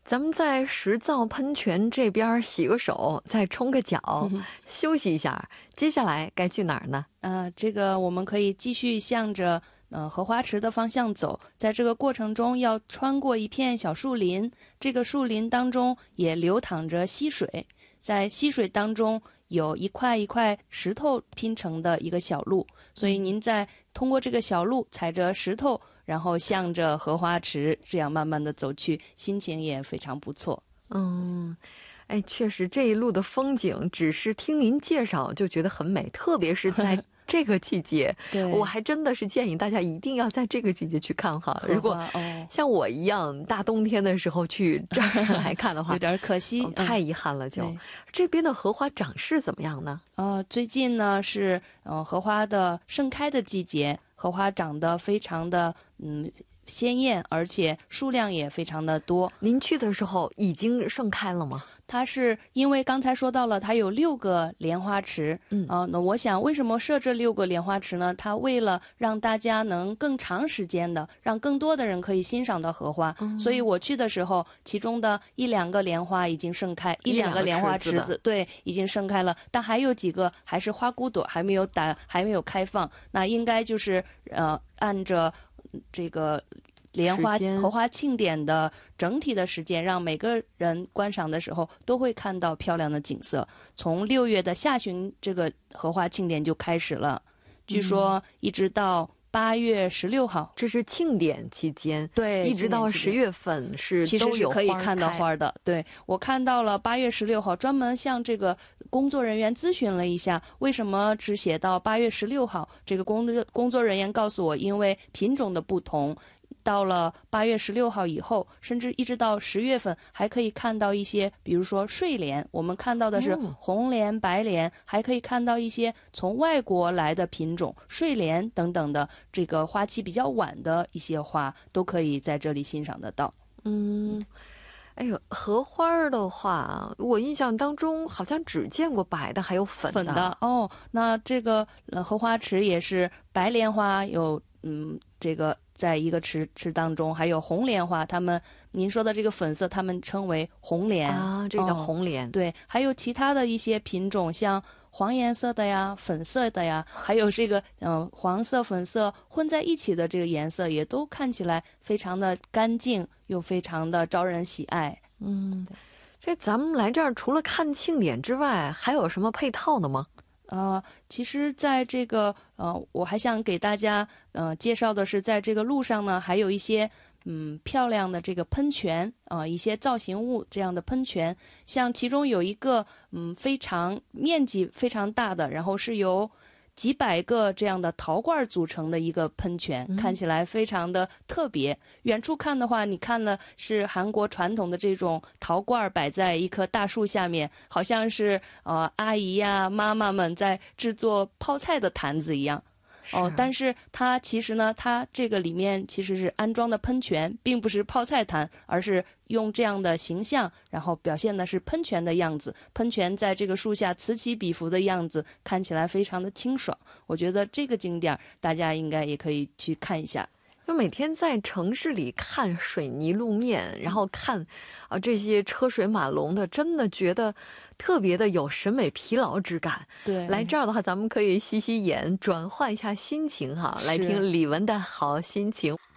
咱们在石造喷泉这边洗个手，再冲个脚，休息一下。接下来该去哪儿呢？ 这个我们可以继续向着荷花池的方向走，在这个过程中要穿过一片小树林，这个树林当中也流淌着溪水，在溪水当中有一块一块石头拼成的一个小路，所以您在通过这个小路踩着石头，然后向着荷花池这样慢慢的走去，心情也非常不错。 哎，确实这一路的风景只是听您介绍就觉得很美，特别是在这个季节对， 我还真的是建议大家一定要在这个季节去看哈。如果像我一样大冬天的时候去这儿来看的话有点可惜， 太遗憾了。就这边的荷花长势怎么样呢？ 最近呢是荷花的盛开的季节，荷花长得非常的鲜艳，而且数量也非常的多。 您去的时候已经盛开了吗？ 它是因为刚才说到了，它有6个莲花池。那我想为什么设这6个莲花池呢？它为了让大家能更长时间的，让更多的人可以欣赏到荷花。所以我去的时候，其中的1-2个莲花已经盛开，1-2个莲花池子，对，已经盛开了。但还有几个还是花骨朵，还没有开放。那应该就是按着这个莲花荷花庆典的整体的时间，让每个人观赏的时候都会看到漂亮的景色。从6月的下旬，这个荷花庆典就开始了，据说一直到8月16号， 这是庆典期间， 对， 一直到10月份是其实是可以看到花的。对，我看到了8月16号，专门向这个工作人员咨询了一下，为什么只写到8月16号？这个工作人员告诉我，因为品种的不同，到了8月16号以后，甚至一直到10月份，还可以看到一些，比如说睡莲，我们看到的是红莲、白莲，还可以看到一些从外国来的品种睡莲等等的，这个花期比较晚的一些花，都可以在这里欣赏得到。 哎呦，荷花的话，我印象当中好像只见过白的，还有粉的。 那这个荷花池也是白莲花有这个在一个池当中，还有红莲花，您说的这个粉色，他们称为红莲啊，这叫红莲。 对，还有其他的一些品种，像黄颜色的呀、粉色的呀，还有这个黄色、粉色混在一起的这个颜色，也都看起来非常的干净，又非常的招人喜爱。 这咱们来这儿除了看庆典之外，还有什么配套的吗？ 其实在这个我还想给大家介绍的是，在这个路上呢，还有一些漂亮的这个喷泉一些造型物这样的喷泉，像其中有一个面积非常大的，然后是由几百个这样的陶罐组成的一个喷泉，看起来非常的特别。远处看的话，你看的是韩国传统的这种陶罐摆在一棵大树下面，好像是阿姨呀、妈妈们在制作泡菜的坛子一样。但是它其实呢，它这个里面其实是安装的喷泉，并不是泡菜坛，而是用这样的形象，然后表现的是喷泉的样子。喷泉在这个树下此起彼伏的样子，看起来非常的清爽。我觉得这个景点大家应该也可以去看一下。 就每天在城市里看水泥路面，然后看这些车水马龙的，真的觉得特别的有审美疲劳之感。 对， 来这儿的话，咱们可以洗洗眼，转换一下心情哈，来听李玟的好心情。